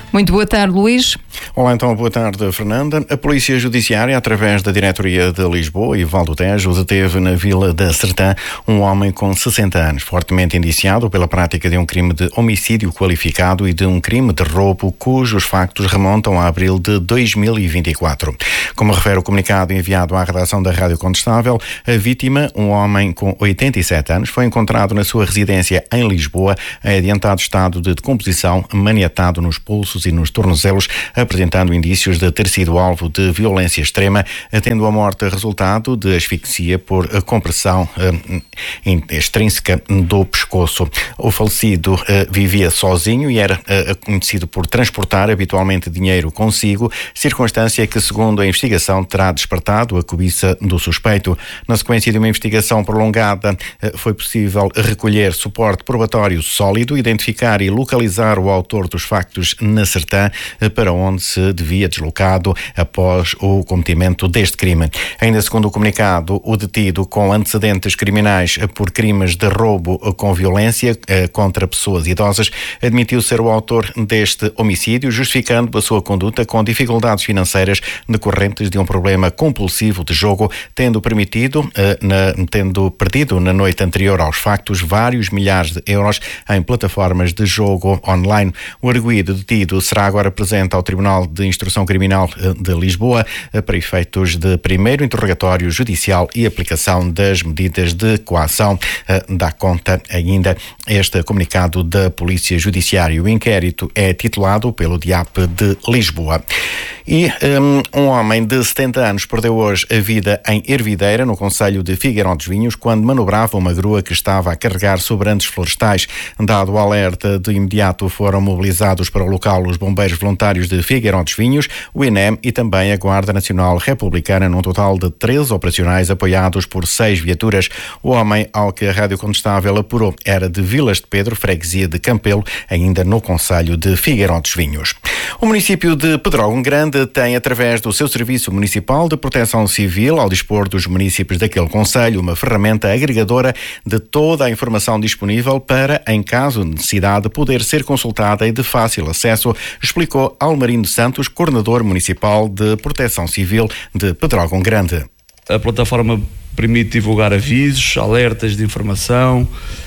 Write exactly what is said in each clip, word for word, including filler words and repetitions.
Muito boa tarde, Luís. Olá, então, boa tarde, Fernanda. A Polícia Judiciária, através da Diretoria de Lisboa e Val do Tejo, deteve na Vila da Sertã um homem com sessenta anos, fortemente indiciado pela prática de um crime de homicídio qualificado e de um crime de roubo, cujos factos remontam a abril de dois mil e vinte e quatro. Como refere o comunicado enviado à redação da Rádio Condestável, a vítima, um homem com oitenta e sete anos, foi encontrado na sua residência em Lisboa, em adiantado estado de decomposição, maniatado nos pulsos e nos tornozelos, apresentando indícios de ter sido alvo de violência extrema, tendo a morte resultado de asfixia por compressão eh, extrínseca do pescoço. O falecido eh, vivia sozinho e era eh, conhecido por transportar habitualmente dinheiro consigo, circunstância que, segundo a investigação, terá despertado a cobiça do suspeito. Na sequência de uma investigação prolongada, eh, foi possível recolher suporte probatório sólido, identificar e localizar o autor dos factos na Sertã, para onde se devia deslocado após o cometimento deste crime. Ainda segundo o comunicado, o detido com antecedentes criminais por crimes de roubo com violência contra pessoas idosas admitiu ser o autor deste homicídio, justificando a sua conduta com dificuldades financeiras decorrentes de um problema compulsivo de jogo, tendo permitido, na, tendo perdido na noite anterior aos factos vários milhares de euros em plataformas de jogo online. O arguido detido será agora presente ao Tribunal de Instrução Criminal de Lisboa para efeitos de primeiro interrogatório judicial e aplicação das medidas de coação. Dá conta ainda este comunicado da Polícia Judiciária. O inquérito é titulado pelo D I A P de Lisboa. E um, um homem de setenta anos perdeu hoje a vida em Hervideira, no concelho de Figueirão dos Vinhos, quando manobrava uma grua que estava a carregar sobrantes florestais. Dado o alerta, de imediato foram mobilizados para o local os bombeiros voluntários de Figueirão dos Vinhos, o I N E M e também a Guarda Nacional Republicana, num total de treze operacionais apoiados por seis viaturas. O homem, ao que a Rádio Condestável apurou, era de Vilas de Pedro, freguesia de Campelo, ainda no concelho de Figueirão dos Vinhos. O município de Pedrógão Grande tem, através do seu Serviço Municipal de Proteção Civil, ao dispor dos municípios daquele concelho, uma ferramenta agregadora de toda a informação disponível para, em caso de necessidade, poder ser consultada e de fácil acesso, explicou Almarino Santos, coordenador municipal de Proteção Civil de Pedrógão Grande. A plataforma permite divulgar avisos, alertas de informação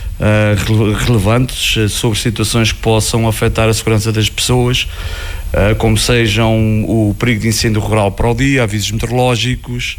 uh, relevantes sobre situações que possam afetar a segurança das pessoas, uh, como sejam o perigo de incêndio rural para o dia, avisos meteorológicos,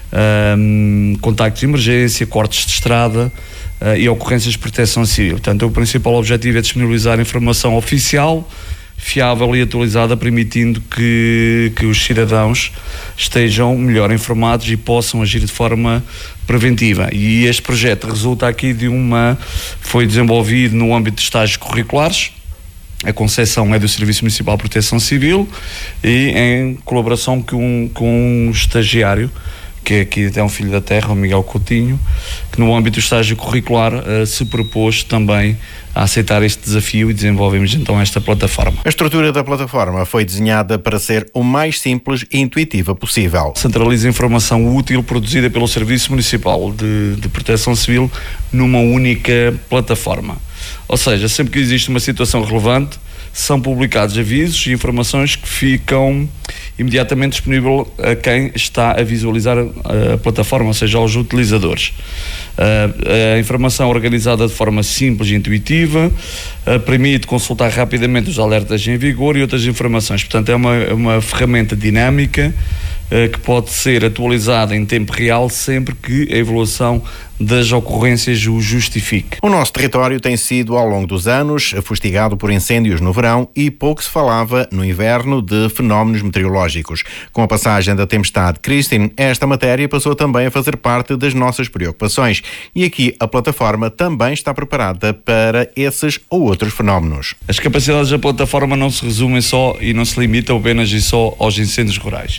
um, contactos de emergência, cortes de estrada uh, e ocorrências de proteção civil. Portanto, o principal objetivo é disponibilizar informação oficial, fiável e atualizada, permitindo que, que os cidadãos estejam melhor informados e possam agir de forma preventiva. E este projeto resulta aqui de uma... foi desenvolvido no âmbito de estágios curriculares. A concepção é do Serviço Municipal de Proteção Civil e em colaboração com um, com um estagiário, que é aqui é um filho da terra, o Miguel Coutinho, que no âmbito do estágio curricular uh, se propôs também a aceitar este desafio e desenvolvemos então esta plataforma. A estrutura da plataforma foi desenhada para ser o mais simples e intuitiva possível. Centraliza a informação útil produzida pelo Serviço Municipal de, de Proteção Civil numa única plataforma. Ou seja, sempre que existe uma situação relevante, são publicados avisos e informações que ficam imediatamente disponível a quem está a visualizar a, a plataforma, ou seja, aos utilizadores. Uh, a informação organizada de forma simples e intuitiva, uh, permite consultar rapidamente os alertas em vigor e outras informações. Portanto, é uma, uma ferramenta dinâmica uh, que pode ser atualizada em tempo real sempre que a evolução das ocorrências o justifique. O nosso território tem sido, ao longo dos anos, fustigado por incêndios no verão e pouco se falava no inverno de fenómenos meteorológicos. Com a passagem da tempestade Christine, esta matéria passou também a fazer parte das nossas preocupações. E aqui a plataforma também está preparada para esses ou outros fenómenos. As capacidades da plataforma não se resumem só e não se limitam apenas e só aos incêndios rurais.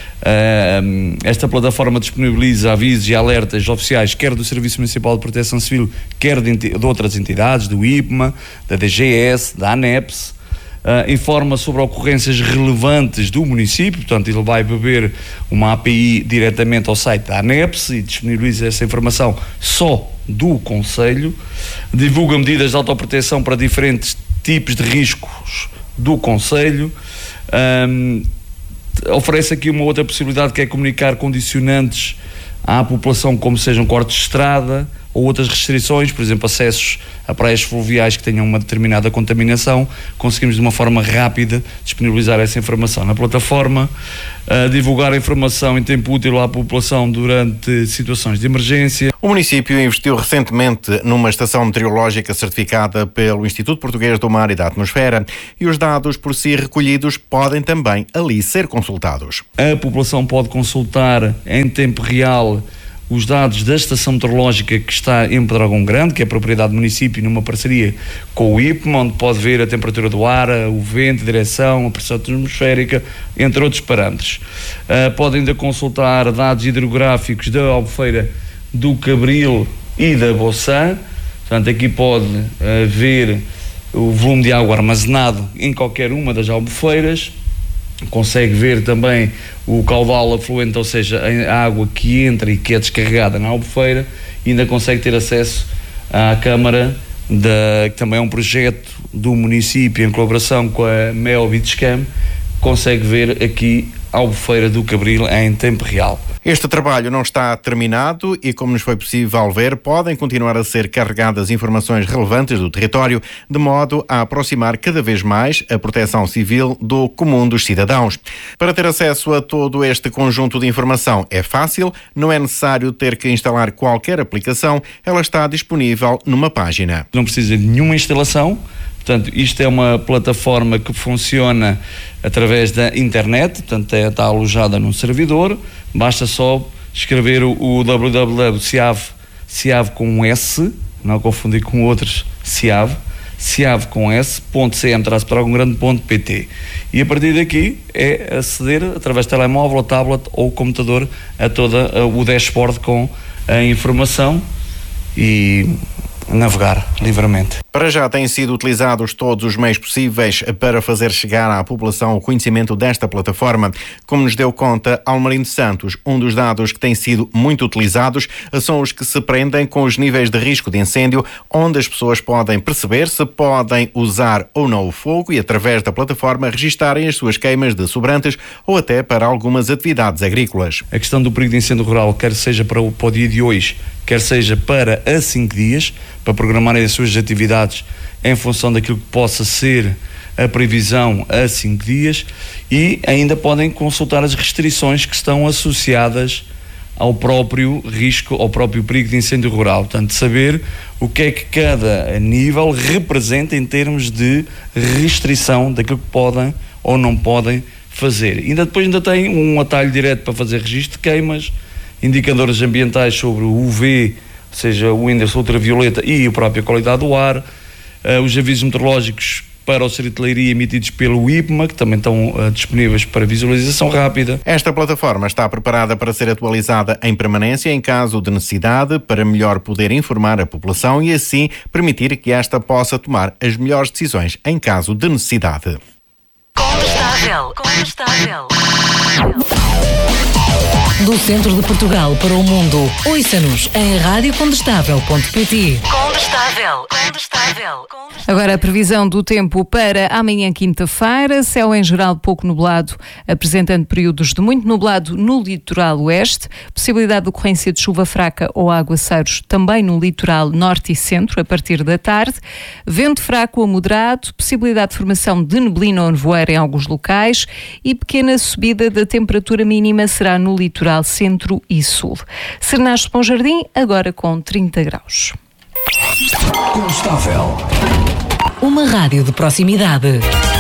Uh, esta plataforma disponibiliza avisos e alertas oficiais, quer do Serviço Municipal de Proteção Civil, quer de, de outras entidades, do I P M A, da D G S, da ANEPS. Uh, informa sobre ocorrências relevantes do município, portanto ele vai beber uma A P I diretamente ao site da ANEPS e disponibiliza essa informação só do Conselho. Divulga medidas de autoproteção para diferentes tipos de riscos do concelho. Um, oferece aqui uma outra possibilidade, que é comunicar condicionantes à população, como sejam cortes de estrada ou outras restrições, por exemplo, acessos a praias fluviais que tenham uma determinada contaminação. Conseguimos de uma forma rápida disponibilizar essa informação na plataforma, uh, divulgar a informação em tempo útil à população durante situações de emergência. O município investiu recentemente numa estação meteorológica certificada pelo Instituto Português do Mar e da Atmosfera, e os dados por si recolhidos podem também ali ser consultados. A população pode consultar em tempo real os dados da estação meteorológica que está em Pedrógão Grande, que é propriedade do município, numa parceria com o I P M A, onde pode ver a temperatura do ar, o vento, a direção, a pressão atmosférica, entre outros parâmetros. Uh, podem ainda consultar dados hidrográficos da Albufeira do Cabril e da Boçã. Portanto, aqui pode uh, ver o volume de água armazenado em qualquer uma das albufeiras. Consegue ver também o caudal afluente, ou seja, a água que entra e que é descarregada na albufeira, e ainda consegue ter acesso à Câmara, da, que também é um projeto do município em colaboração com a Mel Bitescam. Consegue ver aqui a Albufeira do Cabril em tempo real. Este trabalho não está terminado e, como nos foi possível ver, podem continuar a ser carregadas informações relevantes do território, de modo a aproximar cada vez mais a proteção civil do comum dos cidadãos. Para ter acesso a todo este conjunto de informação é fácil, não é necessário ter que instalar qualquer aplicação, ela está disponível numa página. Não precisa de nenhuma instalação. Portanto, isto é uma plataforma que funciona através da internet, portanto, é, está alojada num servidor. Basta só escrever o, o www ciave, ciave com um S, não confundir com outros, ciave, ciave com S, ponto cm traço pedrógão grande ponto pt. E a partir daqui é aceder através de telemóvel, tablet ou computador a todo o dashboard com a informação e navegar livremente. Para já têm sido utilizados todos os meios possíveis para fazer chegar à população o conhecimento desta plataforma. Como nos deu conta Almarino Santos, um dos dados que têm sido muito utilizados são os que se prendem com os níveis de risco de incêndio, onde as pessoas podem perceber se podem usar ou não o fogo e, através da plataforma, registarem as suas queimas de sobrantes ou até para algumas atividades agrícolas. A questão do perigo de incêndio rural, quer seja para o, para o dia de hoje, quer seja para a cinco dias, para programarem as suas atividades em função daquilo que possa ser a previsão a cinco dias, e ainda podem consultar as restrições que estão associadas ao próprio risco, ao próprio perigo de incêndio rural. Portanto, saber o que é que cada nível representa em termos de restrição daquilo que podem ou não podem fazer. Ainda depois ainda tem um atalho direto para fazer registro de queimas, indicadores ambientais sobre o U V, ou seja, o índice ultravioleta e a própria qualidade do ar, uh, os avisos meteorológicos para o Serviço de Leiria emitidos pelo I P M A, que também estão uh, disponíveis para visualização rápida. Esta plataforma está preparada para ser atualizada em permanência em caso de necessidade, para melhor poder informar a população e assim permitir que esta possa tomar as melhores decisões em caso de necessidade. Condestável, condestável. Do centro de Portugal para o mundo, ouça-nos em rádio condestável ponto pt. Condestável, condestável. Agora a previsão do tempo para amanhã, quinta-feira. Céu em geral pouco nublado, apresentando períodos de muito nublado no litoral oeste. Possibilidade de ocorrência de chuva fraca ou aguaceiros também no litoral norte e centro a partir da tarde. Vento fraco a moderado, possibilidade de formação de neblina ou nevoeiro em alguns locais e pequena subida da temperatura mínima será no litoral centro e sul. Serenaste Bom Jardim, agora com trinta graus. Condestável. Uma rádio de proximidade.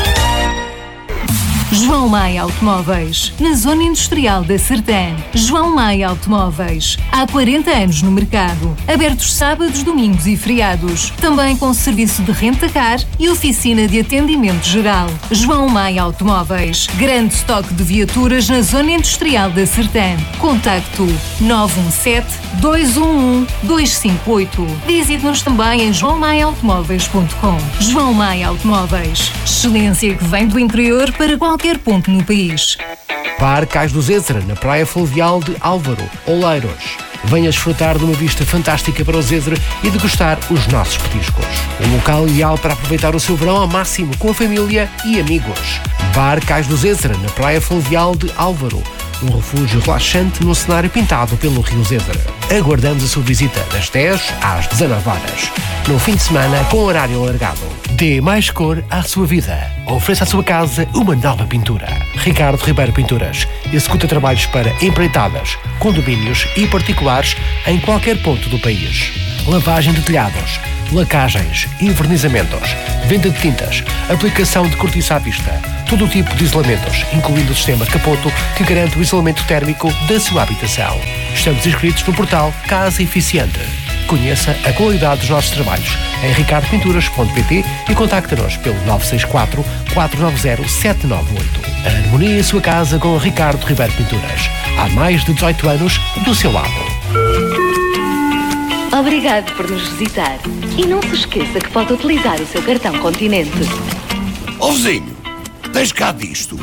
João Maia Automóveis, na Zona Industrial da Sertã. João Maia Automóveis, há quarenta anos no mercado. Abertos sábados, domingos e feriados. Também com serviço de renta-car e oficina de atendimento geral. João Maia Automóveis, grande estoque de viaturas na Zona Industrial da Sertã. Contacto nove um sete, dois um um, dois cinco oito. Visite-nos também em joão maia automóveis ponto com. João Maia Automóveis, excelência que vem do interior para qualquer ponto no país. Par Cais do Zézera, na praia fluvial de Álvaro, Oleiros. Venha desfrutar de uma vista fantástica para o Zezer e degustar os nossos petiscos. Um local ideal para aproveitar o seu verão ao máximo com a família e amigos. Bar Cais do Zezer, na Praia Fluvial de Álvaro. Um refúgio relaxante num cenário pintado pelo Rio Zezer. Aguardamos a sua visita das dez às dezanove horas. No fim de semana com horário alargado. Dê mais cor à sua vida. Ofereça à sua casa uma nova pintura. Ricardo Ribeiro Pinturas executa trabalhos para empreitadas, condomínios e particulares em qualquer ponto do país. Lavagem de telhados, lacagens, envernizamentos, venda de tintas, aplicação de cortiça à vista, todo o tipo de isolamentos, incluindo o sistema Capoto, que garante o isolamento térmico da sua habitação. Estamos inscritos no portal Casa Eficiente. Conheça a qualidade dos nossos trabalhos em ricardo pinturas ponto pt e contacte-nos pelo nove seis quatro, quatro nove zero, sete nove oito. A harmonia em sua casa com Ricardo Ribeiro Pinturas. Há mais de dezoito anos do seu lado. Obrigado por nos visitar. E não se esqueça que pode utilizar o seu cartão Continente. Ó vizinho, tens cá disto?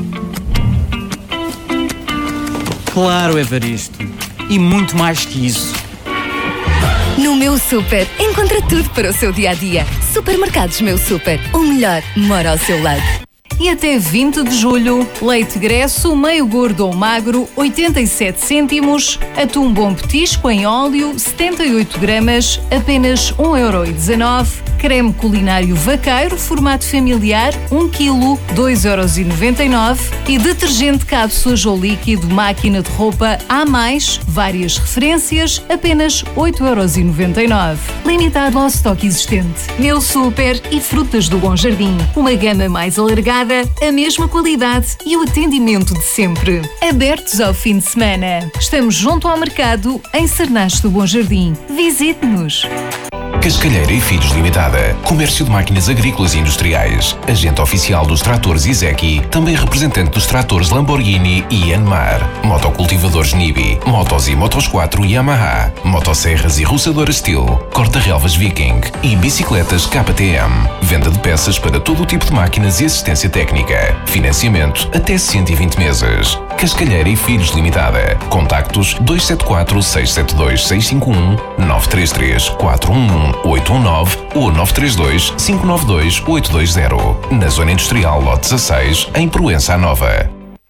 Claro, Evaristo. E muito mais que isso. No Meu Super, encontra tudo para o seu dia-a-dia. Supermercados Meu Super, o melhor mora ao seu lado. E até vinte de julho, leite Gresso, meio gordo ou magro, oitenta e sete cêntimos, atum bom petisco em óleo, setenta e oito gramas, apenas um euro e dezanove, creme culinário vaqueiro, formato familiar, um quilo, dois euros e noventa e nove, e detergente cápsulas ou líquido, máquina de roupa, A mais, várias referências, apenas oito euros e noventa e nove. Limitado ao estoque existente. Meu Super e Frutas do Bom Jardim. Uma gama mais alargada, a mesma qualidade e o atendimento de sempre. Abertos ao fim de semana. Estamos junto ao mercado, em Cernache do Bom Jardim. Visite-nos. Cascalheira e Filhos Limitada. Comércio de máquinas agrícolas e industriais. Agente oficial dos tratores Izeki. Também representante dos tratores Lamborghini e Yanmar. Motocultivadores Nibi. Motos e Motos quatro Yamaha. Motosserras e roçadoras Steel. Corta-relvas Viking. E bicicletas K T M. Venda de peças para todo o tipo de máquinas e assistência técnica. Financiamento até cento e vinte meses. Cascalheira e Filhos Limitada. Contactos dois sete quatro, seis sete dois, seis cinco um, nove três três, quatro um um, oito um nove ou nove três dois, cinco nove dois, oito dois zero. Na Zona Industrial Lote dezasseis, em Proença Nova.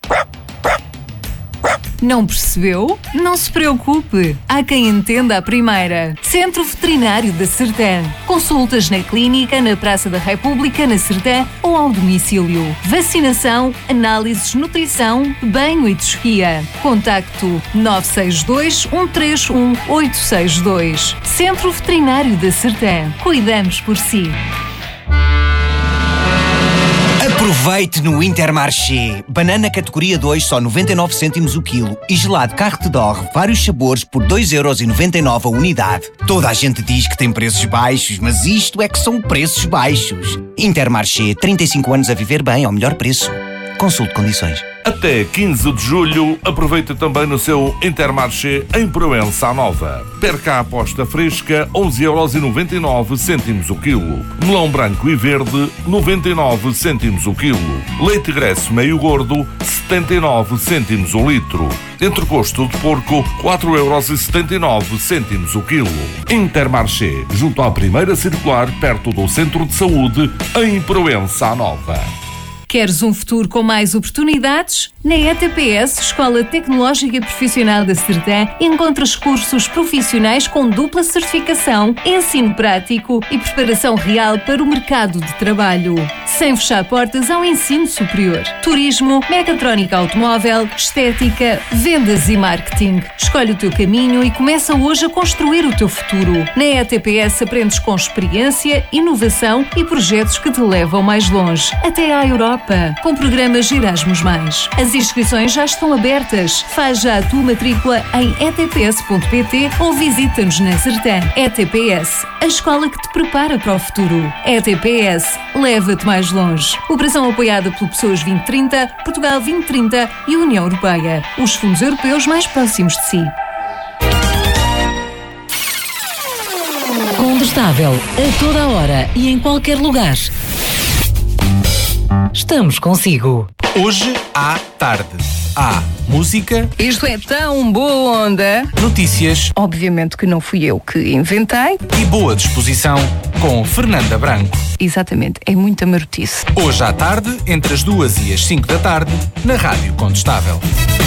Não percebeu? Não se preocupe. Há quem entenda a primeira. Centro Veterinário da Sertã. Consultas na clínica, na Praça da República, na Sertã ou ao domicílio. Vacinação, análises, nutrição, banho e tosquia. Contacto nove seis dois, um três um, oito seis dois. Centro Veterinário da Sertã. Cuidamos por si. Aproveite no Intermarché. Banana categoria dois, só noventa e nove cêntimos o quilo. E gelado Carte d'Or, vários sabores por dois euros e noventa e nove a unidade. Toda a gente diz que tem preços baixos, mas isto é que são preços baixos. Intermarché, trinta e cinco anos a viver bem ao melhor preço. Consulte condições. Até quinze de julho, aproveita também no seu Intermarché em Proença Nova. Perca a aposta fresca, onze euros e noventa e nove cêntimos o quilo. Melão branco e verde, noventa e nove cêntimos o quilo. Leite Gresso meio gordo, setenta e nove cêntimos o litro. Entrecosto de porco, quatro euros e setenta e nove cêntimos o quilo. Intermarché, junto à primeira circular, perto do Centro de Saúde, em Proença Nova. Queres um futuro com mais oportunidades? Na E T P S, Escola Tecnológica Profissional da Sertã, encontras cursos profissionais com dupla certificação, ensino prático e preparação real para o mercado de trabalho. Sem fechar portas ao ensino superior. Turismo, mecatrónica automóvel, estética, vendas e marketing. Escolhe o teu caminho e começa hoje a construir o teu futuro. Na E T P S aprendes com experiência, inovação e projetos que te levam mais longe, até à Europa, com programas Erasmus mais. As inscrições já estão abertas. Faz já a tua matrícula em e t p s ponto p t ou visita-nos na Sertã. E T P S, a escola que te prepara para o futuro. E T P S, leva-te mais longe. Operação apoiada pelo Pessoas vinte trinta, Portugal vinte trinta e União Europeia. Os fundos europeus mais próximos de si. Condestável, a toda a hora e em qualquer lugar. Estamos consigo. Hoje à tarde. Há música. Isto é tão boa onda. Notícias. Obviamente que não fui eu que inventei. E boa disposição com Fernanda Branco. Exatamente, é muita marotice. Hoje à tarde, entre as duas e as cinco da tarde, na Rádio Contestável.